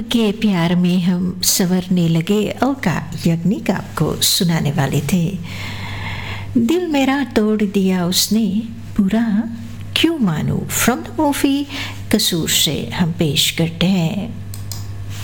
के प्यार में हम संवरने लगे अलका याग्निक आपको सुनाने वाले थे। दिल मेरा तोड़ दिया उसने, बुरा क्यों मानूं, फ्रॉम द मूवी कसूर से हम पेश करते हैं